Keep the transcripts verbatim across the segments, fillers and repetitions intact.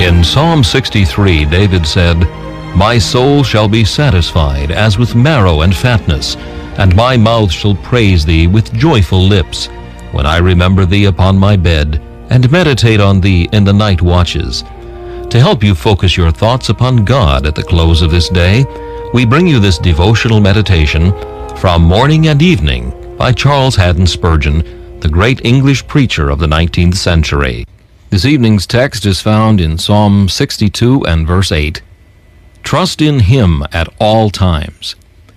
In Psalm sixty-three, David said, "My soul shall be satisfied as with marrow and fatness, and my mouth shall praise thee with joyful lips, when I remember thee upon my bed, and meditate on thee in the night watches." To help you focus your thoughts upon God at the close of this day, we bring you this devotional meditation from Morning and Evening by Charles Haddon Spurgeon, the great English preacher of the nineteenth century. This evening's text is found in Psalm sixty-two and verse eight. Trust in Him at all times.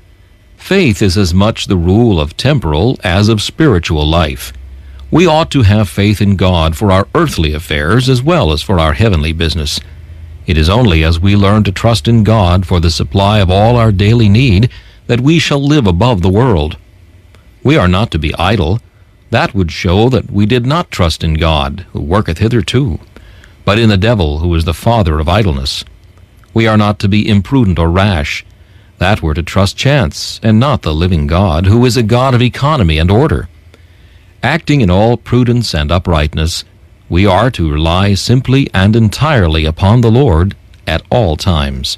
Faith is as much the rule of temporal as of spiritual life. We ought to have faith in God for our earthly affairs as well as for our heavenly business. It is only as we learn to trust in God for the supply of all our daily need that we shall live above the world. We are not to be idle. That would show that we did not trust in God, who worketh hitherto, but in the devil, who is the father of idleness. We are not to be imprudent or rash. That were to trust chance, and not the living God, who is a God of economy and order. Acting in all prudence and uprightness, we are to rely simply and entirely upon the Lord at all times.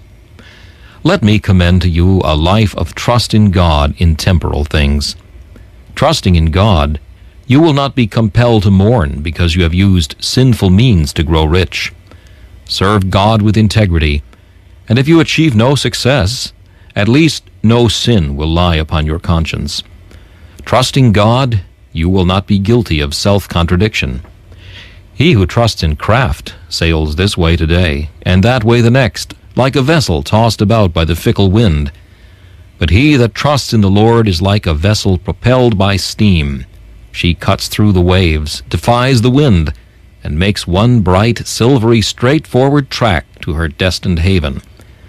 Let me commend to you a life of trust in God in temporal things. Trusting in God, you will not be compelled to mourn because you have used sinful means to grow rich. Serve God with integrity, and if you achieve no success, at least no sin will lie upon your conscience. Trusting God, you will not be guilty of self-contradiction. He who trusts in craft sails this way today, and that way the next, like a vessel tossed about by the fickle wind. But he that trusts in the Lord is like a vessel propelled by steam. She cuts through the waves, defies the wind, and makes one bright, silvery, straightforward track to her destined haven.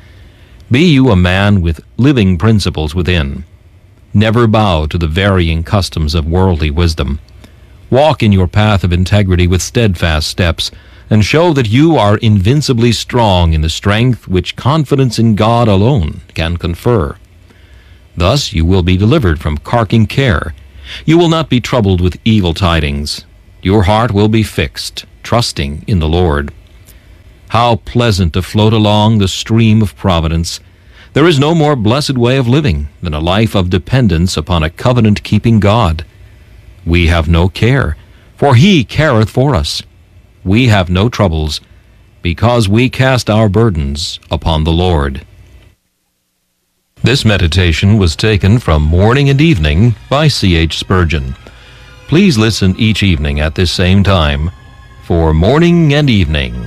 Be you a man with living principles within. Never bow to the varying customs of worldly wisdom. Walk in your path of integrity with steadfast steps, and show that you are invincibly strong in the strength which confidence in God alone can confer. Thus you will be delivered from carking care. You will not be troubled with evil tidings. Your heart will be fixed, trusting in the Lord. How pleasant to float along the stream of providence! There is no more blessed way of living than a life of dependence upon a covenant-keeping God. We have no care, for He careth for us. We have no troubles, because we cast our burdens upon the Lord. This meditation was taken from Morning and Evening by C H Spurgeon. Please listen each evening at this same time for Morning and Evening.